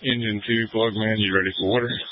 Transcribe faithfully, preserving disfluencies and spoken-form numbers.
Engine two, plug man, you ready for water?